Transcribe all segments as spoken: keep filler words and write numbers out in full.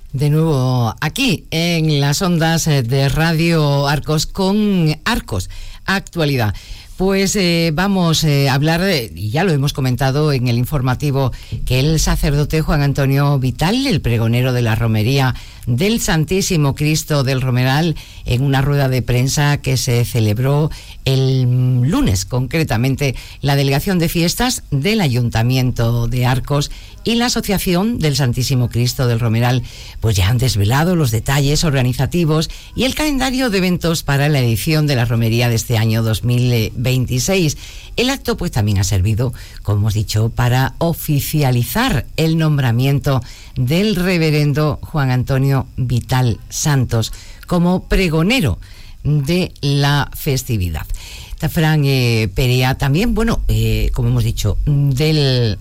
De nuevo aquí en las ondas de Radio Arcos con Arcos Actualidad. Pues eh, vamos eh, a hablar, y ya lo hemos comentado en el informativo, que el sacerdote Juan Antonio Vital, el pregonero de la romería del Santísimo Cristo del Romeral, en una rueda de prensa que se celebró el lunes, concretamente, la Delegación de Fiestas del Ayuntamiento de Arcos y la Asociación del Santísimo Cristo del Romeral, pues ya han desvelado los detalles organizativos y el calendario de eventos para la edición de la romería de este año dos mil veintiséis. El acto pues también ha servido, como hemos dicho, para oficializar el nombramiento del reverendo Juan Antonio Vital Santos como pregonero de la festividad. Fran eh, Perea también, bueno, eh, como hemos dicho, del,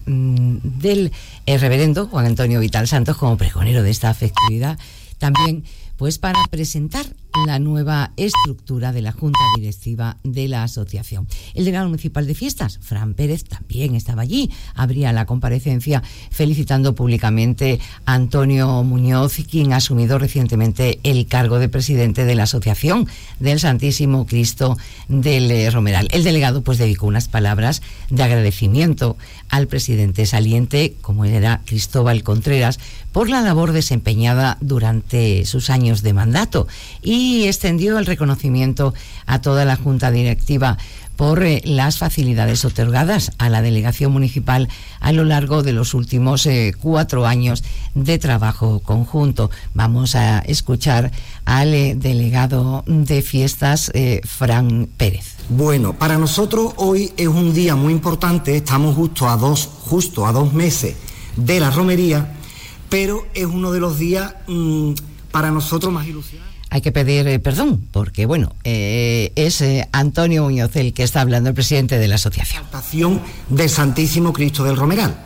del eh, reverendo Juan Antonio Vital Santos como pregonero de esta festividad, también pues para presentar la nueva estructura de la Junta Directiva de la asociación. El delegado municipal de fiestas, Fran Pérez, también estaba allí, abría la comparecencia felicitando públicamente a Antonio Muñoz, quien ha asumido recientemente el cargo de presidente de la Asociación del Santísimo Cristo del Romeral. El delegado pues dedicó unas palabras de agradecimiento al presidente saliente, como era Cristóbal Contreras, por la labor desempeñada durante sus años de mandato, y extendió el reconocimiento a toda la Junta Directiva por eh, las facilidades otorgadas a la delegación municipal a lo largo de los últimos eh, cuatro años de trabajo conjunto. Vamos a escuchar al eh, delegado de fiestas, eh, Fran Pérez. Bueno, para nosotros hoy es un día muy importante. Estamos justo a dos, justo a dos meses de la romería, pero es uno de los días mmm, para nosotros más ilusionantes. Hay que pedir eh, perdón, porque bueno, eh, es eh, Antonio Muñoz el que está hablando, el presidente de la asociación. La Asociación del Santísimo Cristo del Romeral.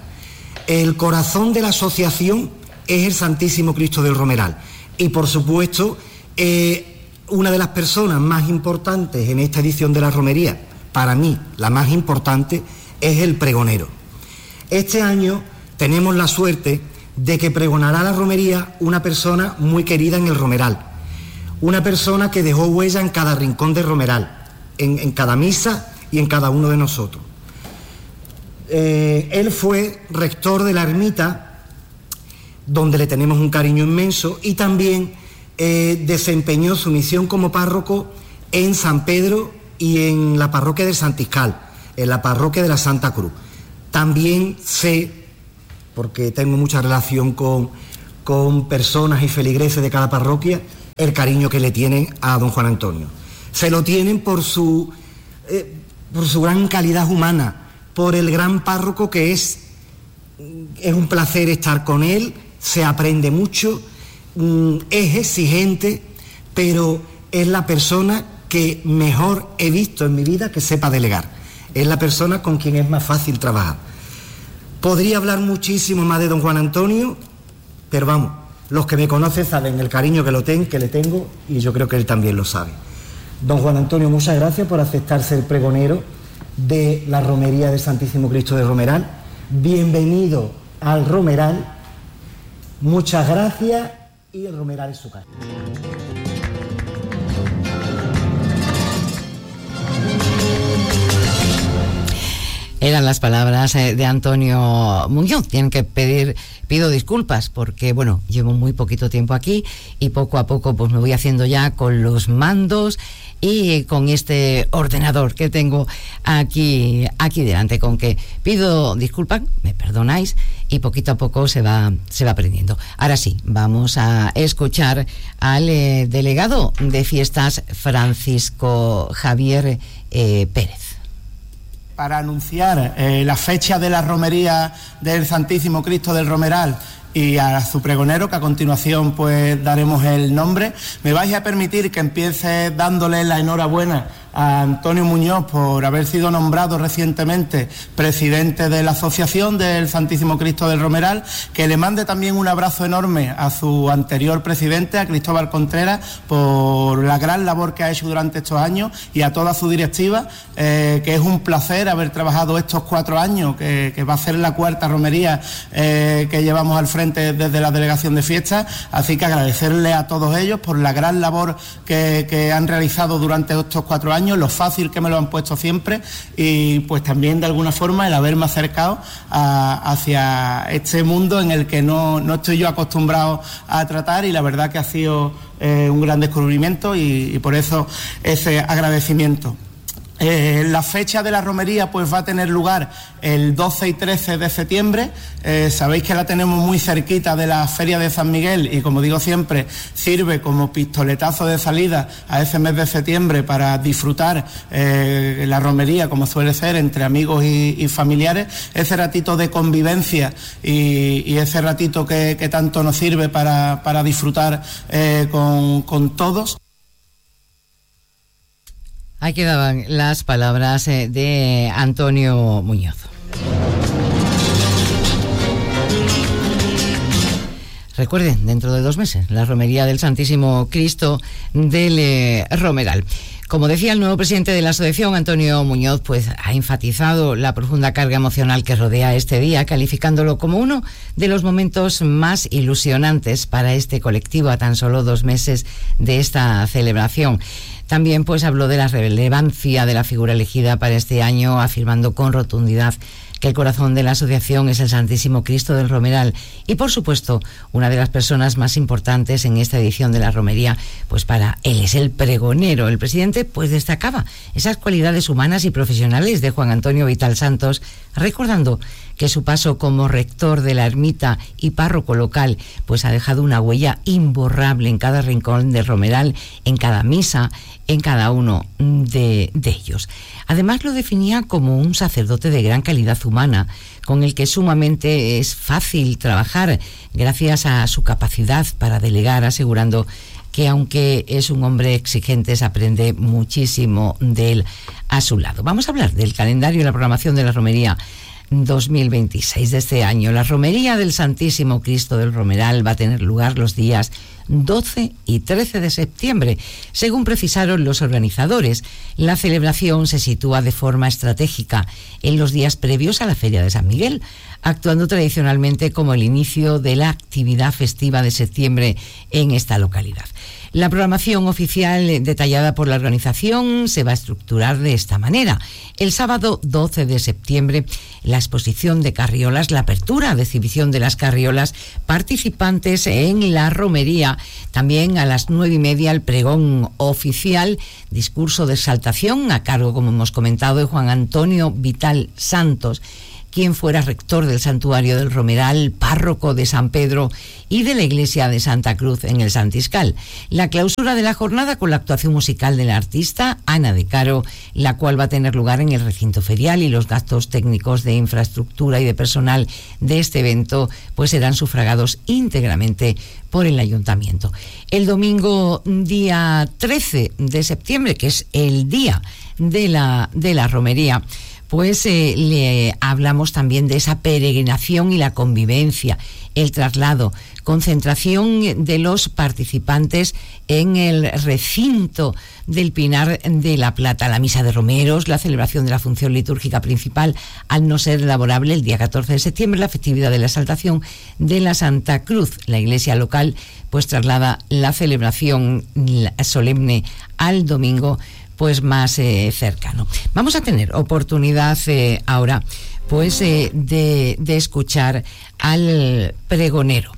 El corazón de la asociación es el Santísimo Cristo del Romeral. Y por supuesto, eh, una de las personas más importantes en esta edición de la romería, para mí la más importante, es el pregonero. Este año tenemos la suerte de que pregonará la romería una persona muy querida en el Romeral. Una persona que dejó huella en cada rincón de Romeral, en, en cada misa y en cada uno de nosotros. Eh, él fue rector de la ermita, donde le tenemos un cariño inmenso, y también eh, desempeñó su misión como párroco en San Pedro y en la parroquia de Santiscal, en la parroquia de la Santa Cruz. También sé, porque tengo mucha relación con, con personas y feligreses de cada parroquia, el cariño que le tienen a don Juan Antonio. Se lo tienen por su, eh, por su gran calidad humana, por el gran párroco que es. Es un placer estar con él, se aprende mucho, mm, es exigente, pero es la persona que mejor he visto en mi vida que sepa delegar. Es la persona con quien es más fácil trabajar. Podría hablar muchísimo más de don Juan Antonio, pero vamos, los que me conocen saben el cariño que, lo ten, que le tengo, y yo creo que él también lo sabe. Don Juan Antonio, muchas gracias por aceptar ser pregonero de la romería del Santísimo Cristo del Romeral. Bienvenido al Romeral. Muchas gracias, y el Romeral es su casa. Eran las palabras eh, de Antonio Muñoz. Tienen que pedir, pido disculpas porque, bueno, llevo muy poquito tiempo aquí y poco a poco pues me voy haciendo ya con los mandos y con este ordenador que tengo aquí, aquí delante, con que pido disculpas, me perdonáis, y poquito a poco se va, se va aprendiendo. Ahora sí, vamos a escuchar al eh, delegado de fiestas, Francisco Javier eh, Pérez. Para anunciar eh, la fecha de la romería del Santísimo Cristo del Romeral y a su pregonero, que a continuación pues daremos el nombre, me vais a permitir que empiece dándole la enhorabuena a Antonio Muñoz por haber sido nombrado recientemente presidente de la Asociación del Santísimo Cristo del Romeral, que le mande también un abrazo enorme a su anterior presidente, a Cristóbal Contreras, por la gran labor que ha hecho durante estos años, y a toda su directiva, eh, que es un placer haber trabajado estos cuatro años, que, que va a ser la cuarta romería eh, que llevamos al frente desde la Delegación de Fiestas, así que agradecerle a todos ellos por la gran labor que, que han realizado durante estos cuatro años, lo fácil que me lo han puesto siempre, y pues también de alguna forma el haberme acercado a, hacia este mundo en el que no, no estoy yo acostumbrado a tratar, y la verdad que ha sido eh, un gran descubrimiento, y, y por eso ese agradecimiento. Eh, la fecha de la romería pues va a tener lugar el doce y trece de septiembre. Eh, sabéis que la tenemos muy cerquita de la Feria de San Miguel, y como digo siempre, sirve como pistoletazo de salida a ese mes de septiembre para disfrutar eh, la romería, como suele ser, entre amigos y, y familiares, ese ratito de convivencia y, y ese ratito que, que tanto nos sirve para, para disfrutar eh, con, con todos. Ahí quedaban las palabras de Antonio Muñoz. Recuerden, dentro de dos meses, la romería del Santísimo Cristo del eh, Romeral. Como decía el nuevo presidente de la asociación, Antonio Muñoz, pues ha enfatizado la profunda carga emocional que rodea este día, calificándolo como uno de los momentos más ilusionantes para este colectivo a tan solo dos meses de esta celebración. También pues habló de la relevancia de la figura elegida para este año, afirmando con rotundidad que el corazón de la asociación es el Santísimo Cristo del Romeral, y por supuesto una de las personas más importantes en esta edición de la romería, pues para él es el pregonero. El presidente pues destacaba esas cualidades humanas y profesionales de Juan Antonio Vital Santos, recordando que su paso como rector de la ermita y párroco local pues ha dejado una huella imborrable en cada rincón del Romeral, en cada misa, en cada uno de, de ellos. Además lo definía como un sacerdote de gran calidad humana, con el que sumamente es fácil trabajar gracias a su capacidad para delegar, asegurando que aunque es un hombre exigente, se aprende muchísimo de él a su lado. Vamos a hablar del calendario y la programación de la romería dos mil veintiséis de este año. La romería del Santísimo Cristo del Romeral va a tener lugar los días doce y trece de septiembre. Según precisaron los organizadores, la celebración se sitúa de forma estratégica en los días previos a la Feria de San Miguel, actuando tradicionalmente como el inicio de la actividad festiva de septiembre en esta localidad. La programación oficial detallada por la organización se va a estructurar de esta manera. El sábado doce de septiembre, la exposición de carriolas, la apertura de exhibición de las carriolas participantes en la romería. También a las nueve y media el pregón oficial, discurso de exaltación a cargo, como hemos comentado, de Juan Antonio Vital Santos, quien fuera rector del Santuario del Romeral, párroco de San Pedro y de la Iglesia de Santa Cruz en el Santiscal. La clausura de la jornada con la actuación musical de la artista Ana de Caro, la cual va a tener lugar en el recinto ferial, y los gastos técnicos de infraestructura y de personal de este evento pues serán sufragados íntegramente por el Ayuntamiento. El domingo día trece de septiembre, que es el día de la, de la romería, pues eh, le hablamos también de esa peregrinación y la convivencia, el traslado, concentración de los participantes en el recinto del Pinar de la Plata, la misa de romeros, la celebración de la función litúrgica principal, al no ser laborable el día catorce de septiembre, la festividad de la exaltación de la Santa Cruz. La iglesia local pues traslada la celebración solemne al domingo pues más eh, cercano. Vamos a tener oportunidad eh, ahora pues eh, de, de escuchar al pregonero.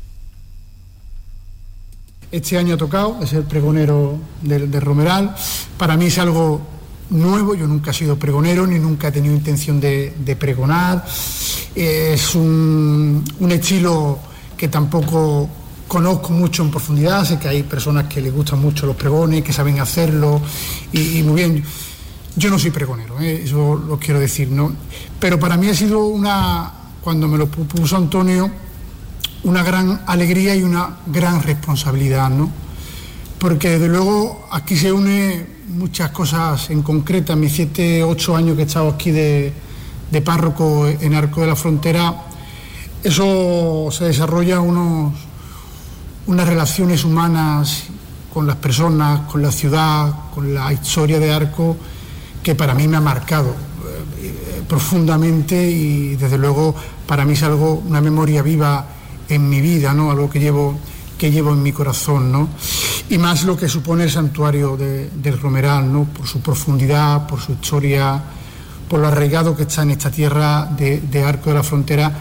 Este año ha tocado, es el pregonero del, del Romeral. Para mí es algo nuevo, yo nunca he sido pregonero ni nunca he tenido intención de, de pregonar. Es un, un estilo que tampoco conozco mucho en profundidad, sé que hay personas que les gustan mucho los pregones, que saben hacerlo, y, y muy bien. Yo no soy pregonero, ¿eh? Eso lo quiero decir, ¿no? Pero para mí ha sido una, cuando me lo puso Antonio, una gran alegría y una gran responsabilidad, ¿no? Porque desde luego aquí se une muchas cosas en concreto. Mis siete, ocho años que he estado aquí de, de párroco en Arcos de la Frontera, eso se desarrolla unos, unas relaciones humanas con las personas, con la ciudad, con la historia de Arcos, que para mí me ha marcado eh, profundamente, y desde luego para mí es algo, una memoria viva en mi vida, ¿no? Algo que llevo, que llevo en mi corazón, ¿no? Y más lo que supone el santuario de, del Romeral, ¿no? Por su profundidad, por su historia, por lo arraigado que está en esta tierra de, de Arcos de la Frontera.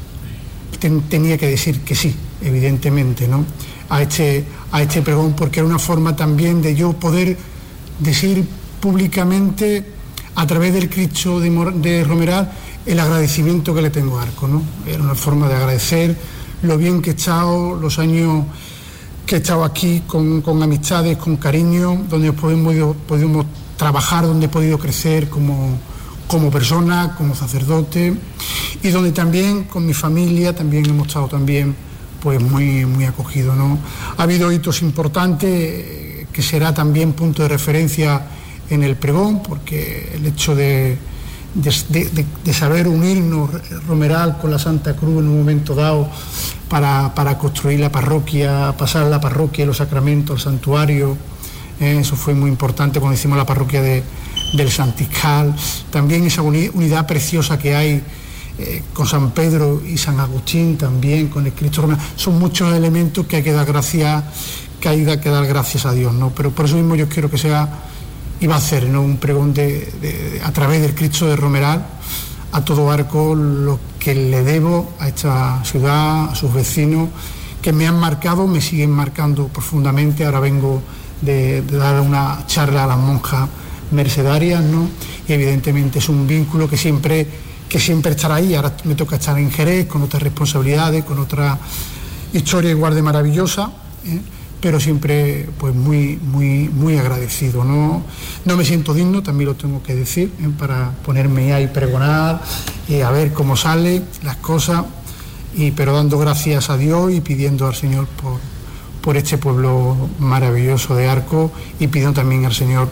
Ten, tenía que decir que sí, evidentemente, ¿no? A este, a este pregón, porque era una forma también de yo poder decir públicamente, a través del Cristo de, de Romeral, el agradecimiento que le tengo a Arcos, ¿no? Era una forma de agradecer lo bien que he estado, los años que he estado aquí con, con amistades, con cariño, donde podemos, podemos trabajar, donde he podido crecer como, como persona, como sacerdote, y donde también con mi familia también hemos estado también pues muy, muy acogidos, ¿no? Ha habido hitos importantes que será también punto de referencia en el pregón, porque el hecho de, de, de, de saber unirnos Romeral con la Santa Cruz en un momento dado para, para construir la parroquia, pasar la parroquia, los sacramentos, el santuario, eh, eso fue muy importante cuando hicimos la parroquia de, del Santiscal. También esa uni, unidad preciosa que hay eh, con San Pedro y San Agustín, también con el Cristo Romeral. Son muchos elementos que hay que dar gracias, que hay que dar gracias a Dios, ¿no? Pero por eso mismo yo quiero que sea, iba a hacer, ¿no?, un pregón de, de, de, a través del Cristo de Romeral a todo Arcos, lo que le debo a esta ciudad, a sus vecinos, que me han marcado, me siguen marcando profundamente. Ahora vengo de, de dar una charla a las monjas mercedarias, ¿no? Y evidentemente es un vínculo que siempre, que siempre estará ahí. Ahora me toca estar en Jerez con otras responsabilidades, con otra historia igual de maravillosa, ¿eh? Pero siempre pues muy muy muy agradecido, ¿no? No me siento digno, también lo tengo que decir, ¿eh? Para ponerme ahí y pregonar y a ver cómo salen las cosas, y pero dando gracias a Dios y pidiendo al Señor por, por este pueblo maravilloso de Arcos, y pidiendo también al Señor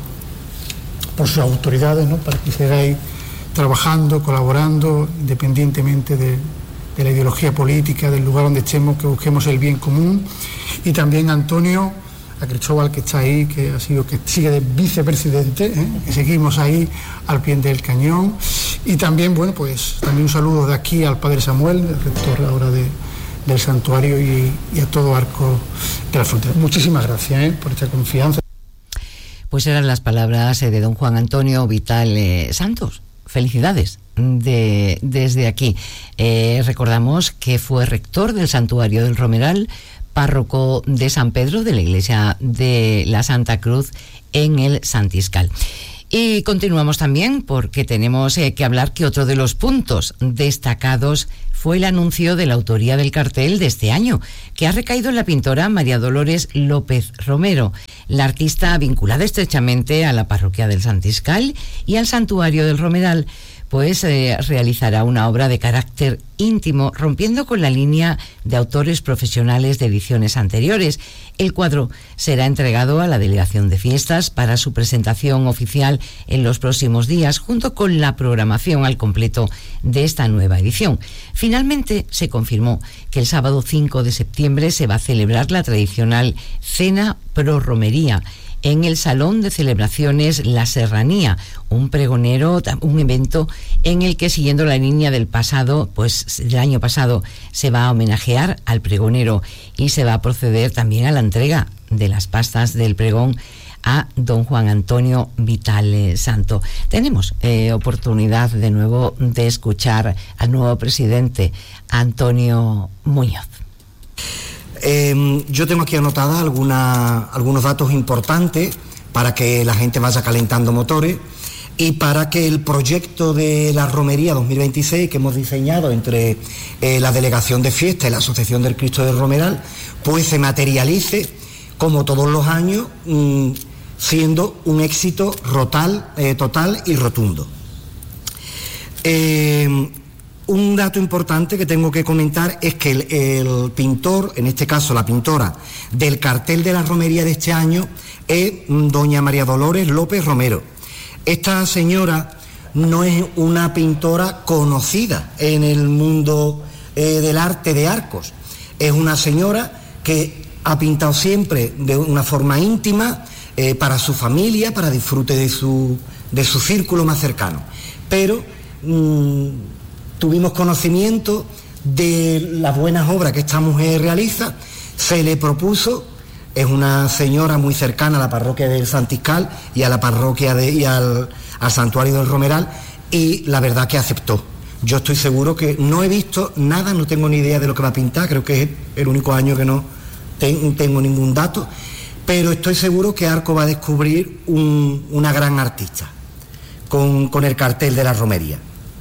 por sus autoridades, ¿no?, para que sigáis trabajando, colaborando, independientemente de de la ideología política, del lugar donde estemos, que busquemos el bien común. Y también a Antonio, a Cristóbal, que está ahí, que ha sido, que sigue de vicepresidente, ¿eh? Que seguimos ahí al pie del cañón. Y también, bueno, pues también un saludo de aquí al Padre Samuel, el rector ahora de, del santuario, y, y a todo Arcos de la Frontera. Muchísimas gracias, ¿eh?, por esta confianza. Pues eran las palabras de don Juan Antonio Vital eh, Santos. Felicidades de, desde aquí. Eh, recordamos que fue rector del Santuario del Romeral, párroco de San Pedro de la Iglesia de la Santa Cruz en el Santiscal. Y continuamos también porque tenemos eh, que hablar que otro de los puntos destacados fue el anuncio de la autoría del cartel de este año, que ha recaído en la pintora María Dolores López Romero, la artista vinculada estrechamente a la parroquia del Santiscal y al Santuario del Romeral. Pues eh, realizará una obra de carácter íntimo, rompiendo con la línea de autores profesionales de ediciones anteriores. El cuadro será entregado a la Delegación de Fiestas para su presentación oficial en los próximos días, junto con la programación al completo de esta nueva edición. Finalmente se confirmó que el sábado cinco de septiembre se va a celebrar la tradicional Cena Pro Romería en el Salón de Celebraciones La Serranía, un pregonero, un evento en el que, siguiendo la línea del pasado, pues del año pasado, se va a homenajear al pregonero y se va a proceder también a la entrega de las pastas del pregón a don Juan Antonio Vital Santo. Tenemos eh, oportunidad de nuevo de escuchar al nuevo presidente, Antonio Muñoz. Eh, yo tengo aquí anotadas alguna, algunos datos importantes para que la gente vaya calentando motores y para que el proyecto de la Romería dos mil veintiséis que hemos diseñado entre eh, la Delegación de Fiesta y la Asociación del Cristo del Romeral pues se materialice como todos los años, mmm, siendo un éxito rotal, eh, total y rotundo. Eh, un dato importante que tengo que comentar es que el, el pintor, en este caso la pintora del cartel de la romería de este año, es doña María Dolores López Romero. Esta señora no es una pintora conocida en el mundo eh, del arte de Arcos. Es una señora que ha pintado siempre de una forma íntima, eh, para su familia, para disfrute de su, de su círculo más cercano. Pero mmm, tuvimos conocimiento de las buenas obras que esta mujer realiza, se le propuso, es una señora muy cercana a la parroquia del Santiscal y a la parroquia de, y al, al santuario del Romeral, y la verdad que aceptó. Yo estoy seguro que no he visto nada, no tengo ni idea de lo que va a pintar, creo que es el único año que no ten, tengo ningún dato, pero estoy seguro que Arco va a descubrir un, una gran artista con, con el cartel de la romería.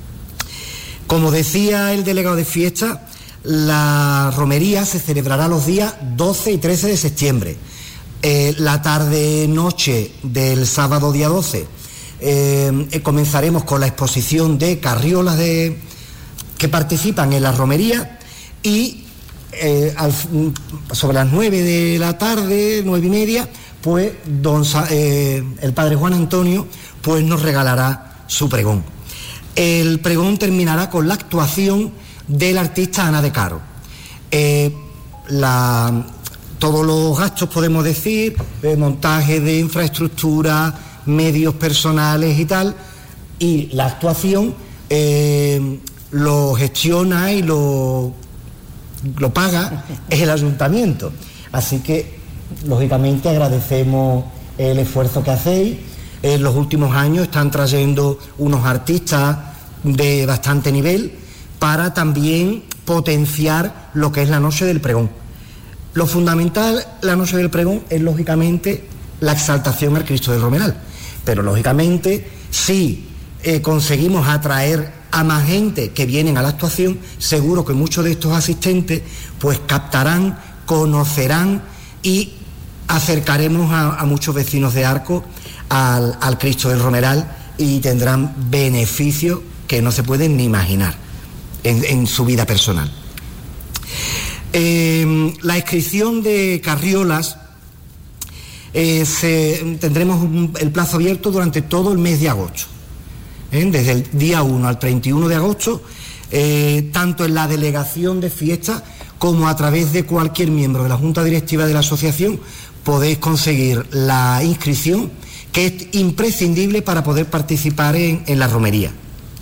Como decía el delegado de fiesta, la romería se celebrará los días doce y trece de septiembre. Eh, la tarde-noche del sábado día doce eh, comenzaremos con la exposición de carriolas de, que participan en la romería, y eh, al, sobre las nueve de la tarde, nueve y media, pues don, eh, el padre Juan Antonio pues nos regalará su pregón. El pregón terminará con la actuación del artista Ana de Caro. Eh, la, todos los gastos, podemos decir, de montaje de infraestructura, medios personales y tal, y la actuación eh, lo gestiona y lo, lo paga es el ayuntamiento. Así que, lógicamente, agradecemos el esfuerzo que hacéis. En los últimos años están trayendo unos artistas de bastante nivel para también potenciar lo que es la noche del pregón. Lo fundamental, la noche del pregón, es lógicamente la exaltación al Cristo del Romeral. Pero lógicamente, si eh, conseguimos atraer a más gente que vienen a la actuación, seguro que muchos de estos asistentes pues captarán, conocerán y acercaremos a, a muchos vecinos de Arco al, al Cristo del Romeral, y tendrán beneficios que no se pueden ni imaginar en, en su vida personal. Eh, la inscripción de carriolas eh, se, tendremos un, el plazo abierto durante todo el mes de agosto, ¿eh? Desde el día uno al treinta y uno de agosto, eh, tanto en la delegación de fiestas como a través de cualquier miembro de la Junta Directiva de la asociación podéis conseguir la inscripción, que es imprescindible para poder participar en, en la romería.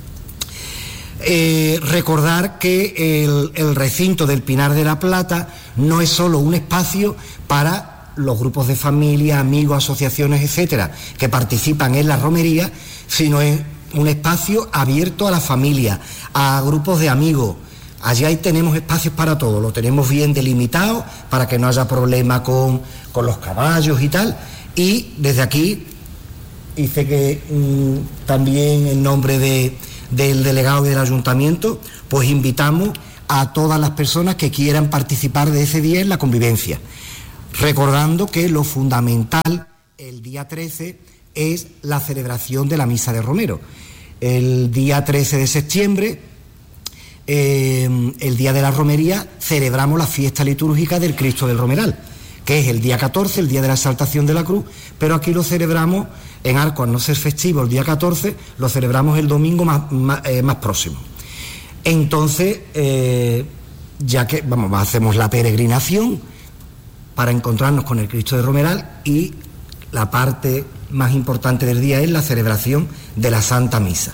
Eh, recordar que el, el recinto del Pinar de la Plata no es solo un espacio para los grupos de familia, amigos, asociaciones, etcétera, que participan en la romería, sino es un espacio abierto a la familia, a grupos de amigos. Allí ahí tenemos espacios para todo, lo tenemos bien delimitado para que no haya problema con, con los caballos y tal, y desde aquí hice que mmm, también en nombre de, del delegado y del ayuntamiento, pues invitamos a todas las personas que quieran participar de ese día en la convivencia, recordando que lo fundamental el día trece es la celebración de la Misa de Romero. El día trece de septiembre, eh, el día de la romería, celebramos la fiesta litúrgica del Cristo del Romeral, que es el día catorce, el día de la exaltación de la cruz, pero aquí lo celebramos en Arco, al no ser festivo el día catorce, lo celebramos el domingo más, más, eh, más próximo. Entonces, eh, ya que vamos, hacemos la peregrinación para encontrarnos con el Cristo del Romeral, y la parte más importante del día es la celebración de la Santa Misa.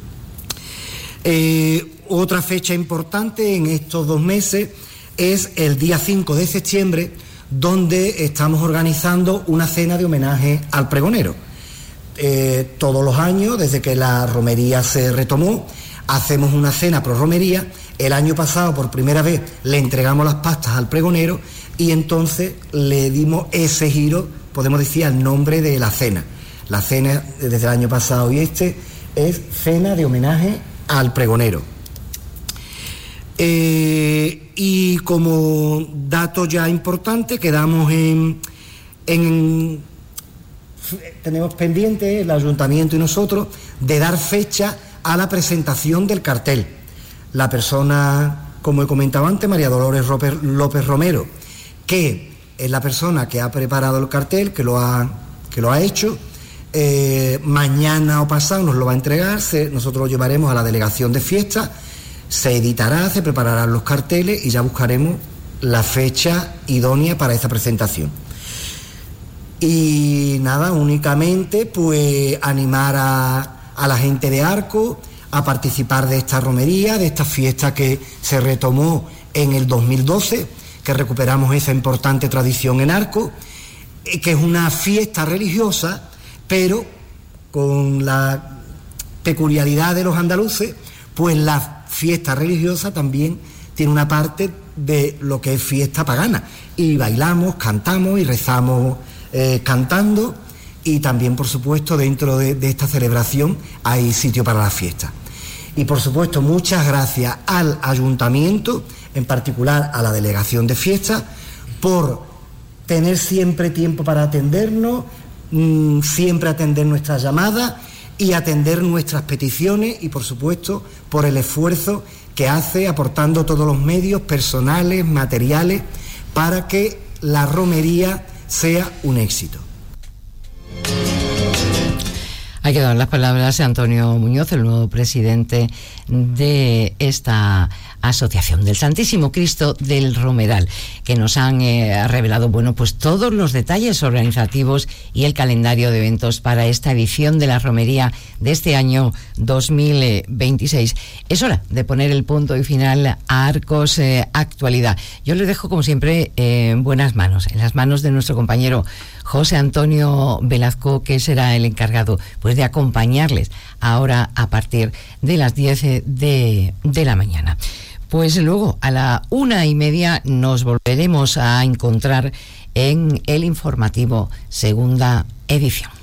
Eh, otra fecha importante en estos dos meses es el día cinco de septiembre, donde estamos organizando una cena de homenaje al pregonero. Eh, todos los años, desde que la romería se retomó, hacemos una cena pro romería. El año pasado, por primera vez, le entregamos las pastas al pregonero, y entonces le dimos ese giro, podemos decir, al nombre de la cena. La cena, desde el año pasado y este, es cena de homenaje al pregonero. Eh, y como dato ya importante, quedamos en, en tenemos pendiente el ayuntamiento y nosotros de dar fecha a la presentación del cartel. la persona, como he comentado antes, María Dolores López Romero, que es la persona que ha preparado el cartel, que lo ha, que lo ha hecho. Eh, mañana o pasado nos lo va a entregar, se, nosotros lo llevaremos a la delegación de fiesta, se editará, se prepararán los carteles y ya buscaremos la fecha idónea para esta presentación. Y nada, únicamente pues animar a, a la gente de Arcos a participar de esta romería, de esta fiesta que se retomó en el dos mil doce, que recuperamos esa importante tradición en Arcos, que es una fiesta religiosa, pero con la peculiaridad de los andaluces, pues la fiesta religiosa también tiene una parte de lo que es fiesta pagana. Y bailamos, cantamos y rezamos eh, cantando, y también, por supuesto, dentro de, de esta celebración hay sitio para la fiesta. Y, por supuesto, muchas gracias al ayuntamiento, en particular a la delegación de fiesta, por tener siempre tiempo para atendernos, siempre atender nuestras llamadas y atender nuestras peticiones, y por supuesto por el esfuerzo que hace aportando todos los medios personales, materiales, para que la romería sea un éxito. Hay que dar las palabras de Antonio Muñoz, el nuevo presidente de esta asociación del Santísimo Cristo del Romeral, que nos han eh, revelado, bueno, pues todos los detalles organizativos y el calendario de eventos para esta edición de la romería de este año dos mil veintiséis. Es hora de poner el punto y final a Arcos eh, Actualidad. Yo les dejo, como siempre, eh, en buenas manos, en las manos de nuestro compañero José Antonio Velazco, que será el encargado pues de acompañarles ahora a partir de las diez de, de la mañana. Pues luego a la una y media nos volveremos a encontrar en el informativo segunda edición.